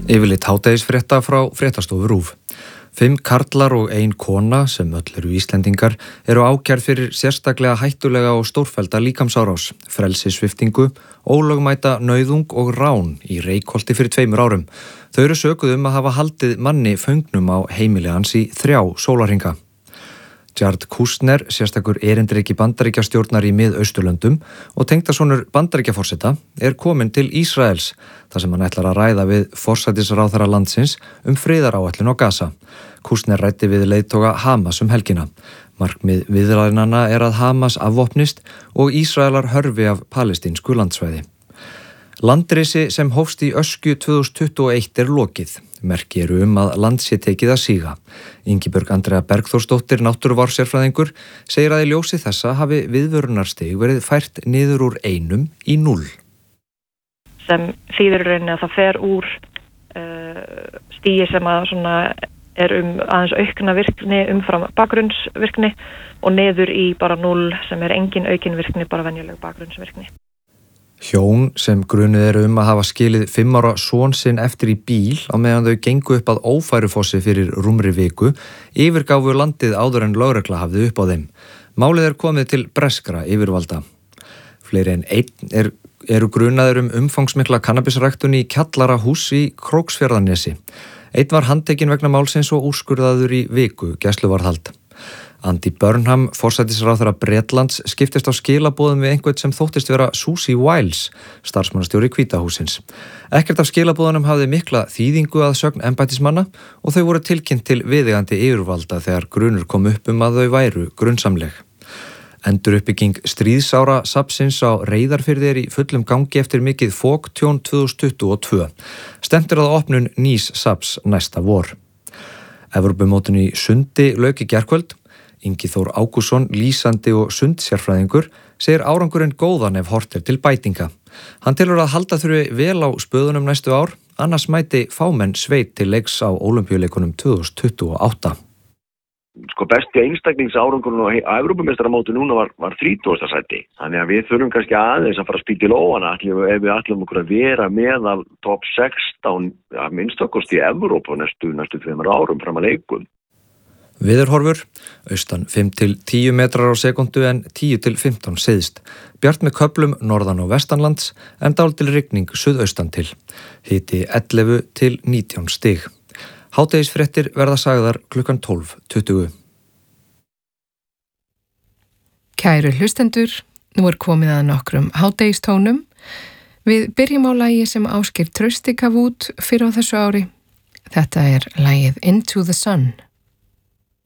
Yfirleitt hádegisfrétta frá fréttastofu RÚV. 5 karlar og 1 kona, sem öll eru Íslendingar, eru ákærð fyrir sérstaklega hættulega og stórfellda líkamsárás, frelsissviptingu, ólögmæta nauðung og rán í Reykholti fyrir 2 árum. Þau eru sökuð að hafa haldið manni föngnum á heimili hans í 3 sólarhringa. Jared Kushner, sérstakur erindreki Bandaríkjastjórnar í Mið-Austurlöndum og tengdasonur Bandaríkjaforseta, er kominn til Ísraels, þar sem hann ætlar að ræða við forsætisráðherra landsins friðaráætlun á Gaza. Kushner ræddi við leiðtoga Hamas helgina. Markmið viðræðnanna er að Hamas afvopnist og Ísraelar hörfi af palestínsku landsvæði. Landrisi sem hófst í Öskju 2021 lokið. Merki eru að land sé tekið að síga. Ingibjörg Andrea Bergþórsdóttir, náttúruvár-sérfræðingur, segir að í ljósi þessa hafi viðvörunarstig verið fært niður úr 1 í 0. Sem þýðir rauninni að það fer úr stigi sem að svona er aðeins aukna virkni umfram bakgrunnsvirkni og niður í bara 0 sem er engin aukin virkni, bara venjuleg bakgrunnsvirkni. Hjón sem grunuð eru að hafa skilið 5 ára son sinn eftir í bíl á meðan þau gengu upp að Ófærufossi fyrir rúmri viku, yfirgáfu landið áður en lögregla hafði upp á þeim. Málið er komið til breskra yfirvalda. Fleiri en 1 eru grunaðir umfangsmikla kannabisræktun í kjallarahús í Króksfjarðarnesi. 1 var handtekinn vegna málsins og úrskurðaður í viku gæsluvarðhald. Andy Burnham, forsætisráðherra Bretlands, skiptist á skilaboðum við einhvern sem þóttist vera Susie Wiles, starfsmannastjóri Hvíta hússins. Ekkert af skilaboðunum hafði mikla þýðingu að sögn embættismanna og þau voru tilkynnt til viðeigandi yfirvalda þegar grunur kom upp að þau væru grunnsamleg. Enduruppbygging stríðsára safnsins á Reyðarfirði er í fullum gangi eftir mikið foktjón 2022. Stefnt er að opnun nýs safns næsta vor. Evrópumótinu í sundi lauk í gærkvöld. Ingi Þór Ágússon, lýsandi og sundsérfræðingur, segir árangurinn góðan ef horft er til bætinga. Hann telur að halda þurfi vel á spöðunum næstu ár, annars mæti fámenn sveit til leiks á Ólympíuleikunum 2028. Besti einstaklingsárangurinn á Evrópumeistaramóti núna var 30. sæti. Þannig að við þurfum kannski aðeins að fara að spýta í lófana ef við ætlum okkur að vera meðal top 16 að minnstakosti í Evrópu næstu 2 árum fram að leikum. Veðurhorfur, austan 5-10 metrar á sekundu en 10-15 syðst. Bjart með köflum norðan og vestanlands en dálítil rigning suðaustan til. Hiti 11-19 stig. Hádegisfréttir verða sagðar klukkan 12:20. Kæru hlustendur, nú er komið að nokkrum hádegistónum. Við byrjum á lagi sem Ásgeir Trausti gaf út fyrr á þessu ári. Þetta er lagið Into the Sun.